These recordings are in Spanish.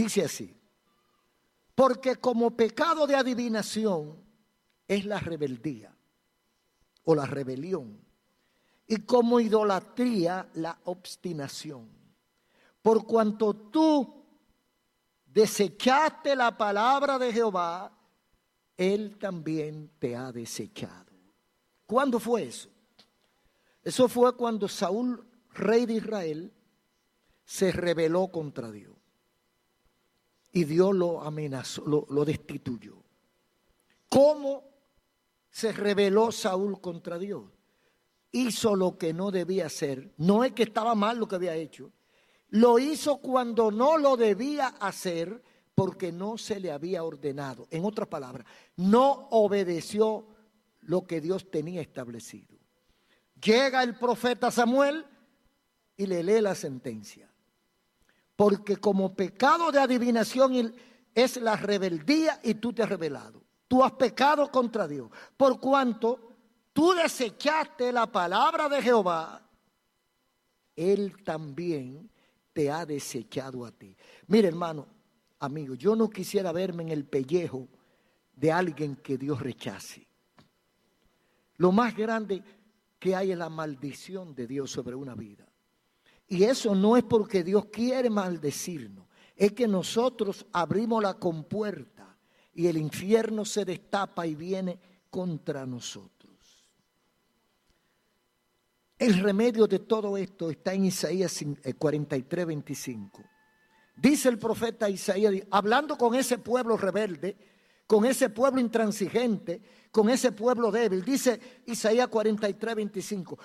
Dice así: porque como pecado de adivinación es la rebeldía o la rebelión, y como idolatría la obstinación. Por cuanto tú desechaste la palabra de Jehová, Él también te ha desechado. ¿Cuándo fue eso? Eso fue cuando Saúl, rey de Israel, se rebeló contra Dios. Y Dios lo amenazó, lo destituyó. ¿Cómo se rebeló Saúl contra Dios? Hizo lo que no debía hacer. No es que estaba mal lo que había hecho. Lo hizo cuando no lo debía hacer porque no se le había ordenado. En otras palabras, no obedeció lo que Dios tenía establecido. Llega el profeta Samuel y le lee la sentencia. Porque como pecado de adivinación es la rebeldía y tú te has rebelado. Tú has pecado contra Dios. Por cuanto tú desechaste la palabra de Jehová, Él también te ha desechado a ti. Mire, hermano, amigo, yo no quisiera verme en el pellejo de alguien que Dios rechace. Lo más grande que hay es la maldición de Dios sobre una vida. Y eso no es porque Dios quiere maldecirnos, es que nosotros abrimos la compuerta y el infierno se destapa y viene contra nosotros. El remedio de todo esto está en Isaías 43, 25. Dice el profeta Isaías, hablando con ese pueblo rebelde, con ese pueblo intransigente, con ese pueblo débil, dice Isaías 43, 25,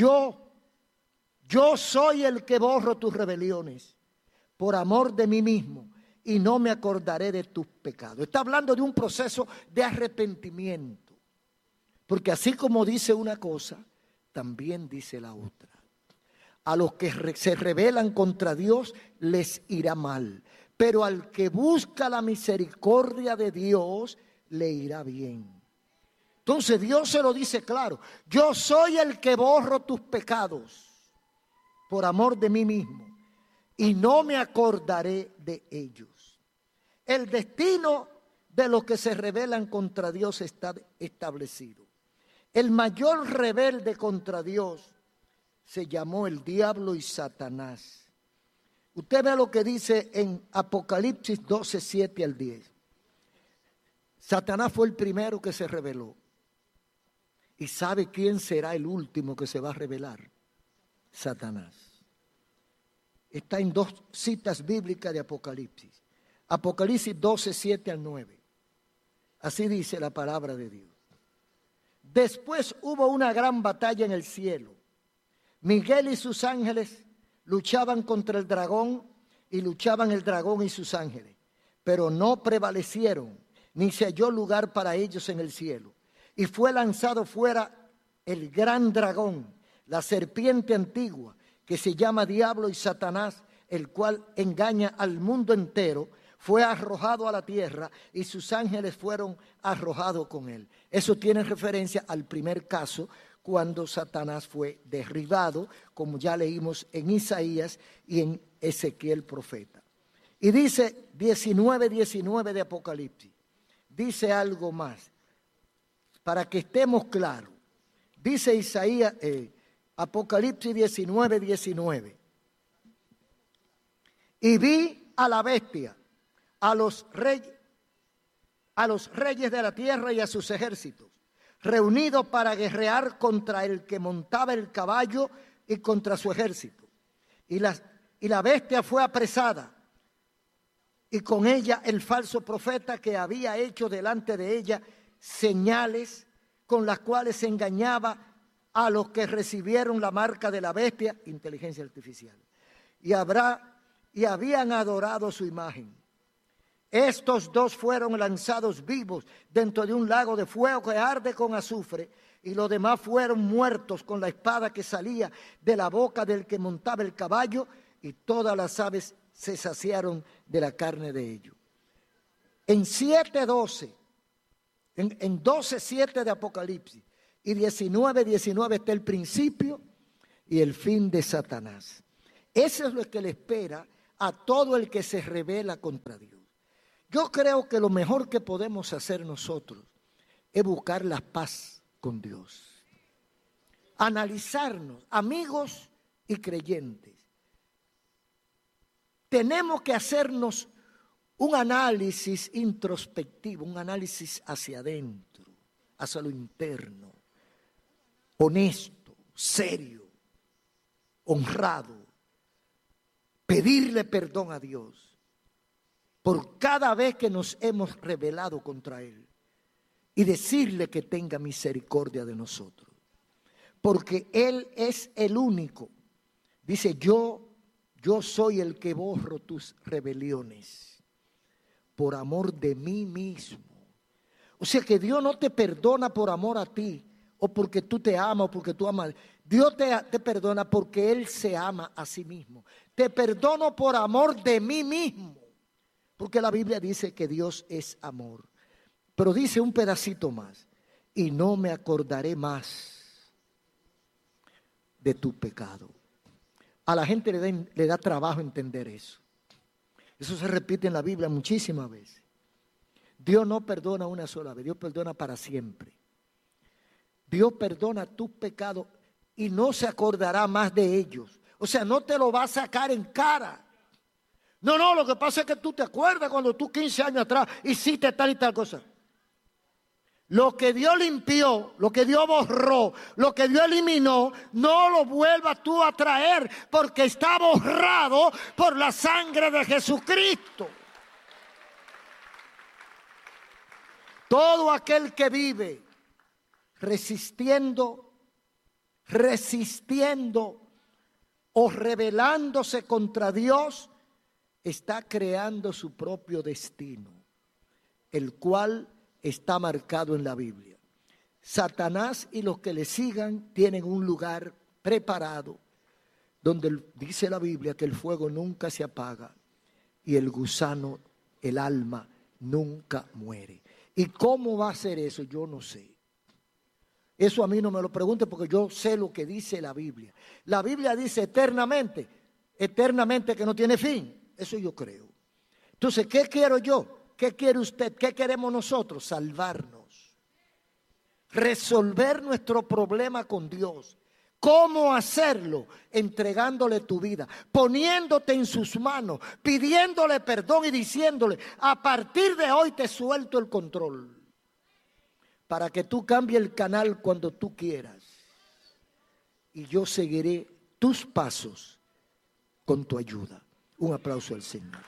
Yo soy el que borro tus rebeliones por amor de mí mismo y no me acordaré de tus pecados. Está hablando de un proceso de arrepentimiento. Porque así como dice una cosa, también dice la otra. A los que se rebelan contra Dios les irá mal. Pero al que busca la misericordia de Dios le irá bien. Entonces Dios se lo dice claro. Yo soy el que borro tus pecados por amor de mí mismo, y no me acordaré de ellos. El destino de los que se rebelan contra Dios está establecido. El mayor rebelde contra Dios se llamó el diablo y Satanás. Usted ve lo que dice en Apocalipsis 12, 7 al 10. Satanás fue el primero que se rebeló. ¿Y sabe quién será el último que se va a rebelar? Satanás. Está en dos citas bíblicas de Apocalipsis. Apocalipsis 12, 7 al 9. Así dice la palabra de Dios. Después hubo una gran batalla en el cielo. Miguel y sus ángeles luchaban contra el dragón y luchaban el dragón y sus ángeles. Pero no prevalecieron, ni se halló lugar para ellos en el cielo. Y fue lanzado fuera el gran dragón, la serpiente antigua, que se llama Diablo y Satanás, el cual engaña al mundo entero, fue arrojado a la tierra y sus ángeles fueron arrojados con él. Eso tiene referencia al primer caso, cuando Satanás fue derribado, como ya leímos en Isaías y en Ezequiel profeta. Y dice 19:19 de Apocalipsis, dice algo más, para que estemos claros. Dice Isaías, Apocalipsis 19:19. Y vi a la bestia, a los reyes de la tierra y a sus ejércitos, reunidos para guerrear contra el que montaba el caballo y contra su ejército. Y la bestia fue apresada, y con ella el falso profeta que había hecho delante de ella señales con las cuales se engañaba a los que recibieron la marca de la bestia, inteligencia artificial, y habían adorado su imagen. Estos dos fueron lanzados vivos dentro de un lago de fuego que arde con azufre, y los demás fueron muertos con la espada que salía de la boca del que montaba el caballo, y todas las aves se saciaron de la carne de ellos. En 7:12, en 12:7 de Apocalipsis y 19:19 está el principio y el fin de Satanás. Eso es lo que le espera a todo el que se rebela contra Dios. Yo creo que lo mejor que podemos hacer nosotros es buscar la paz con Dios. Analizarnos, amigos y creyentes. Tenemos que hacernos un análisis introspectivo, un análisis hacia adentro, hacia lo interno, honesto, serio, honrado. Pedirle perdón a Dios por cada vez que nos hemos rebelado contra Él y decirle que tenga misericordia de nosotros. Porque Él es el único. Dice, yo soy el que borro tus rebeliones por amor de mí mismo. O sea que Dios no te perdona por amor a ti o porque tú te amas o porque tú amas. Dios te perdona porque Él se ama a sí mismo. Te perdono por amor de mí mismo. Porque la Biblia dice que Dios es amor. Pero dice un pedacito más. Y no me acordaré más de tu pecado. A la gente le da trabajo entender eso. Eso se repite en la Biblia muchísimas veces. Dios no perdona una sola vez, Dios perdona para siempre. Dios perdona tus pecados y no se acordará más de ellos. O sea, no te lo va a sacar en cara. No, lo que pasa es que tú te acuerdas cuando tú 15 años atrás hiciste tal y tal cosa. Lo que Dios limpió, lo que Dios borró, lo que Dios eliminó, no lo vuelvas tú a traer porque está borrado por la sangre de Jesucristo. Todo aquel que vive resistiendo o rebelándose contra Dios, está creando su propio destino, el cual está marcado en la Biblia. Satanás y los que le sigan tienen un lugar preparado donde dice la Biblia que el fuego nunca se apaga y el gusano, el alma, nunca muere. ¿Y cómo va a ser eso? Yo no sé. Eso a mí no me lo pregunte porque yo sé lo que dice la Biblia. La Biblia dice eternamente que no tiene fin. Eso yo creo. Entonces, ¿qué quiero yo? ¿Qué quiere usted? ¿Qué queremos nosotros? Salvarnos. Resolver nuestro problema con Dios. ¿Cómo hacerlo? Entregándole tu vida, poniéndote en sus manos, pidiéndole perdón y diciéndole, a partir de hoy te suelto el control. Para que tú cambies el canal cuando tú quieras. Y yo seguiré tus pasos con tu ayuda. Un aplauso al Señor.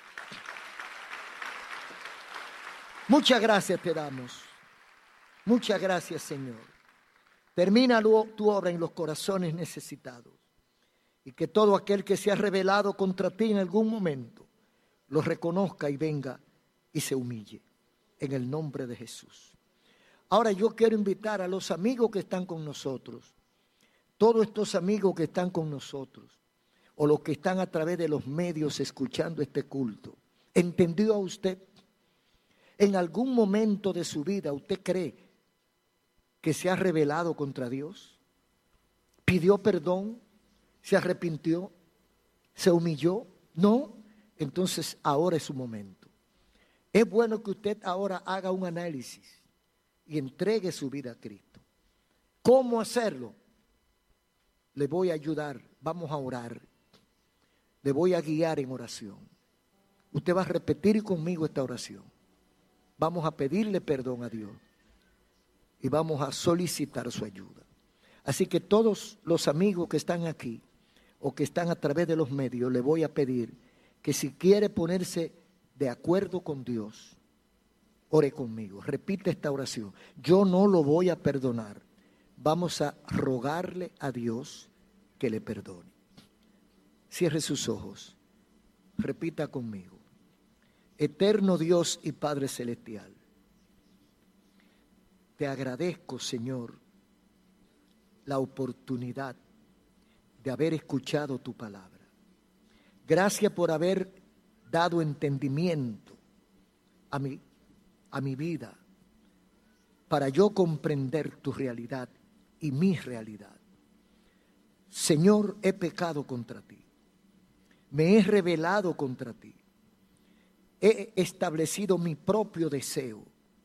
Muchas gracias te damos. Muchas gracias, Señor. Termina tu obra en los corazones necesitados. Y que todo aquel que se ha rebelado contra ti en algún momento, lo reconozca y venga y se humille. En el nombre de Jesús. Ahora yo quiero invitar a los amigos que están con nosotros. Todos estos amigos que están con nosotros. O los que están a través de los medios escuchando este culto. ¿Entendió usted? ¿En algún momento de su vida usted cree que se ha rebelado contra Dios? ¿Pidió perdón? ¿Se arrepintió? ¿Se humilló? No. Entonces ahora es su momento. Es bueno que usted ahora haga un análisis y entregue su vida a Cristo. ¿Cómo hacerlo? Le voy a ayudar. Vamos a orar. Le voy a guiar en oración. Usted va a repetir conmigo esta oración. Vamos a pedirle perdón a Dios y vamos a solicitar su ayuda. Así que todos los amigos que están aquí o que están a través de los medios, le voy a pedir que si quiere ponerse de acuerdo con Dios, ore conmigo, repite esta oración. Yo no lo voy a perdonar. Vamos a rogarle a Dios que le perdone. Cierre sus ojos, repita conmigo. Eterno Dios y Padre Celestial, te agradezco, Señor, la oportunidad de haber escuchado tu palabra. Gracias por haber dado entendimiento a mi vida para yo comprender tu realidad y mi realidad. Señor, he pecado contra ti. Me he rebelado contra ti. He establecido mi propio deseo.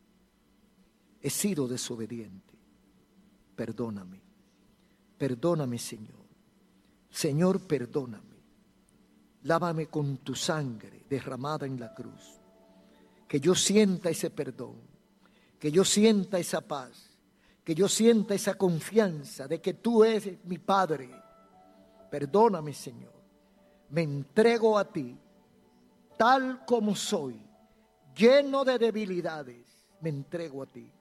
He sido desobediente. Perdóname. Perdóname, Señor. Señor, perdóname. Lávame con tu sangre derramada en la cruz. Que yo sienta ese perdón. Que yo sienta esa paz. Que yo sienta esa confianza de que tú eres mi Padre. Perdóname, Señor. Me entrego a ti, tal como soy, lleno de debilidades. Me entrego a ti,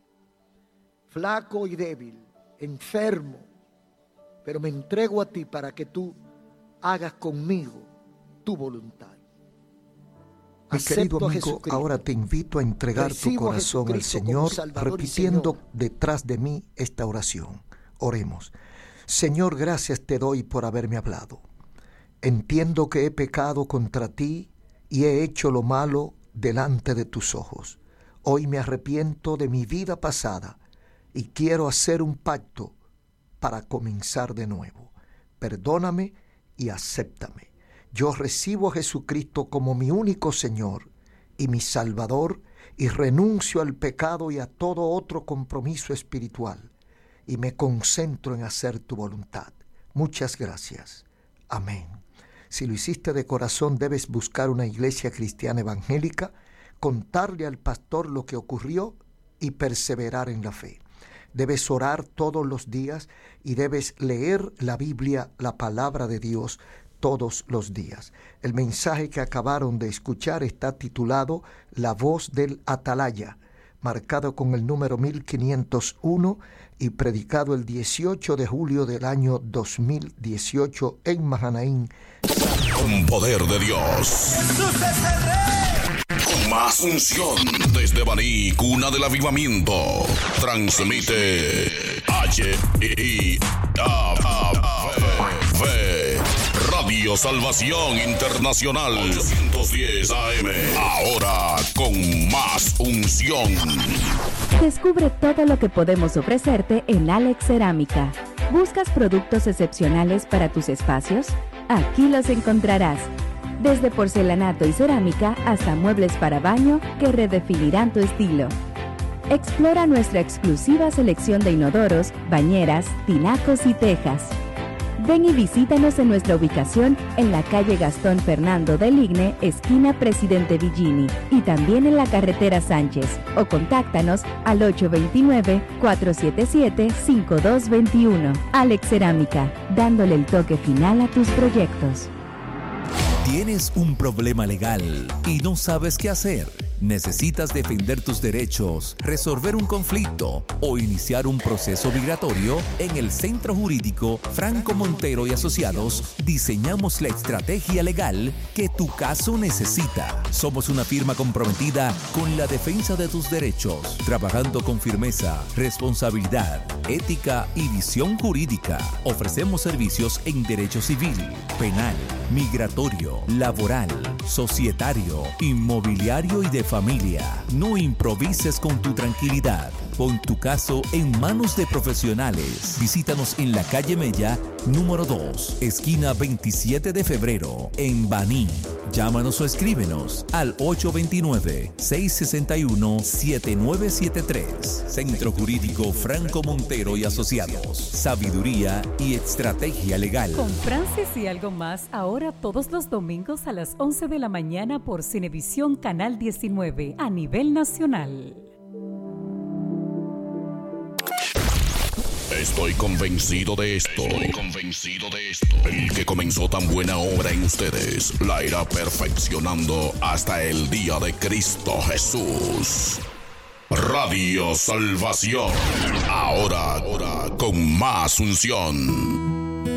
flaco y débil, enfermo, pero me entrego a ti para que tú hagas conmigo tu voluntad. Mi querido amigo, ahora te invito a entregar tu corazón al Señor, repitiendo detrás de mí esta oración. Oremos. Señor, gracias te doy por haberme hablado. Entiendo que he pecado contra ti y he hecho lo malo delante de tus ojos. Hoy me arrepiento de mi vida pasada y quiero hacer un pacto para comenzar de nuevo. Perdóname y acéptame. Yo recibo a Jesucristo como mi único Señor y mi Salvador y renuncio al pecado y a todo otro compromiso espiritual y me concentro en hacer tu voluntad. Muchas gracias. Amén. Si lo hiciste de corazón, debes buscar una iglesia cristiana evangélica, contarle al pastor lo que ocurrió y perseverar en la fe. Debes orar todos los días y debes leer la Biblia, la palabra de Dios, todos los días. El mensaje que acabaron de escuchar está titulado La voz del atalaya, marcado con el número 1501 y predicado el 18 de julio del año 2018 en Mahanaín. Con poder de Dios. Jesús es el Rey. Con más unción desde Baní, cuna del avivamiento. Transmite HIAV Radio Salvación Internacional 810 AM. Ahora con más unción. Descubre todo lo que podemos ofrecerte en Alex Cerámica. ¿Buscas productos excepcionales para tus espacios? Aquí los encontrarás. Desde porcelanato y cerámica hasta muebles para baño que redefinirán tu estilo. Explora nuestra exclusiva selección de inodoros, bañeras, tinacos y tejas. Ven y visítanos en nuestra ubicación en la calle Gastón Fernando del Igne, esquina Presidente Villini, y también en la carretera Sánchez, o contáctanos al 829-477-5221. Alex Cerámica, dándole el toque final a tus proyectos. ¿Tienes un problema legal y no sabes qué hacer? ¿Necesitas defender tus derechos, resolver un conflicto o iniciar un proceso migratorio? En el Centro Jurídico Franco Montero y Asociados diseñamos la estrategia legal que tu caso necesita. Somos una firma comprometida con la defensa de tus derechos, trabajando con firmeza, responsabilidad, ética y visión jurídica. Ofrecemos servicios en derecho civil, penal, migratorio, laboral, societario, inmobiliario y de familia. No improvises con tu tranquilidad. Pon tu caso en manos de profesionales. Visítanos en la calle Mella, número 2, esquina 27 de febrero, en Baní. Llámanos o escríbenos al 829-661-7973. Centro Jurídico Franco Montero y Asociados. Sabiduría y estrategia legal. Con Francis y algo más, ahora todos los domingos a las 11 de la mañana por Cinevisión Canal 19 a nivel nacional. Estoy convencido de esto. El que comenzó tan buena obra en ustedes la irá perfeccionando hasta el día de Cristo Jesús. Radio Salvación. Ahora con más unción.